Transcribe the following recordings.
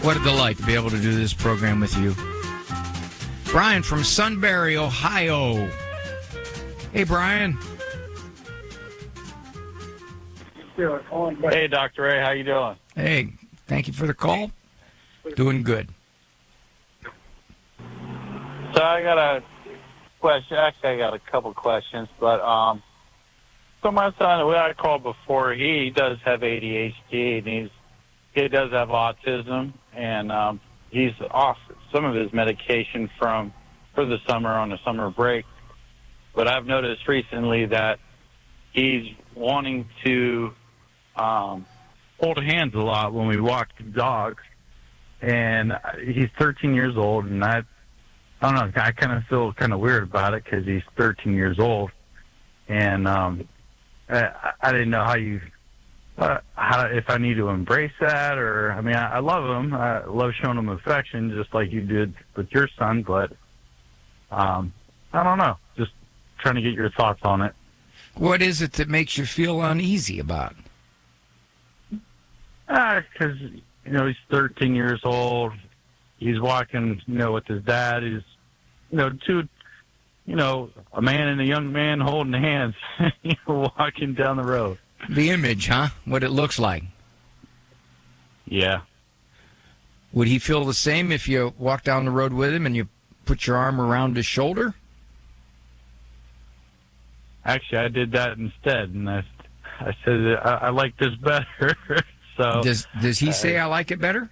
What a delight to be able to do this program with you. Brian from Sunbury, Ohio. Hey, Brian. Hey, Dr. Ray, how you doing? Hey, thank you for the call. Doing good. So I got a question. Actually, I got a couple questions, but so my son, the way I called before, he does have ADHD, and he does have autism, and he's off some of his medication for the summer on a summer break. But I've noticed recently that he's wanting to hold hands a lot when we walk the dogs, and he's 13 years old, and I don't know, I kind of feel kind of weird about it because he's 13 years old, and I didn't know how if I need to embrace that, or I mean, I love him. I love showing him affection, just like you did with your son, but I don't know. Just trying to get your thoughts on it. What is it that makes you feel uneasy about it? Because, he's 13 years old. He's walking, with his dad. He's, a man and a young man holding hands, walking down the road. The image, huh? What it looks like. Yeah. Would he feel the same if you walked down the road with him and you put your arm around his shoulder? Actually, I did that instead, and I said I like this better. So does he say I like it better?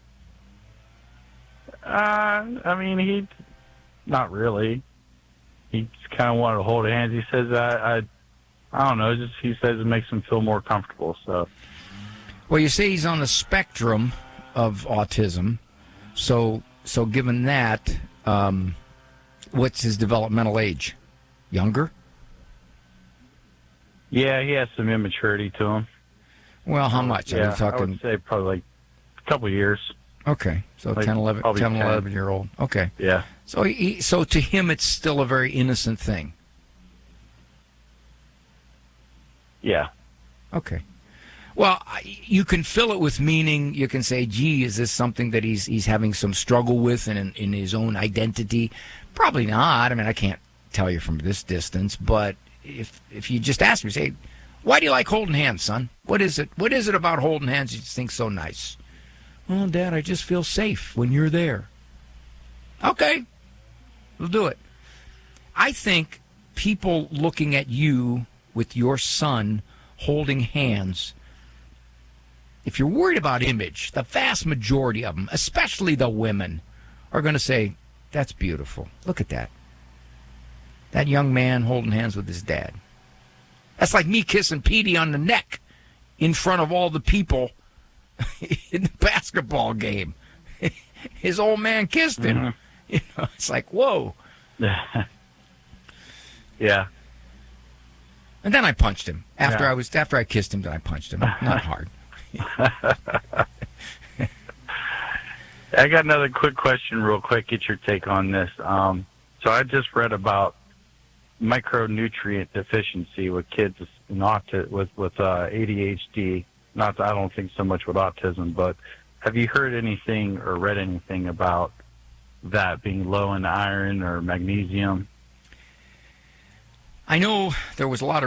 I mean, he not really. He just kind of wanted to hold hands. He says I don't know. He says it makes him feel more comfortable. So, well, you say he's on the spectrum of autism. So given that, what's his developmental age? Younger? Yeah, he has some immaturity to him. Well, how much? Yeah, Are we talking? I would say probably like a couple of years. Okay, so like 10, 11-year-old. Okay. Yeah. So to him, it's still a very innocent thing. Yeah. Okay. Well, you can fill it with meaning. You can say, gee, is this something that he's having some struggle with in his own identity? Probably not. I mean, I can't tell you from this distance, but if you just ask me, say, why do you like holding hands, son? What is it? What is it about holding hands you think so nice? Well, Dad, I just feel safe when you're there. Okay, we'll do it. I think people looking at you with your son holding hands, if you're worried about image, the vast majority of them, especially the women, are going to say, that's beautiful. Look at that. That young man holding hands with his dad. That's like me kissing Petey on the neck in front of all the people in the basketball game. His old man kissed him. Mm-hmm. It's like, whoa. Yeah. And then I punched him. After I kissed him, then I punched him. Not hard. I got another quick question real quick. Get your take on this. So I just read about micronutrient deficiency with kids with ADHD. I don't think so much with autism, but have you heard anything or read anything about that being low in iron or magnesium? I know there was a lot of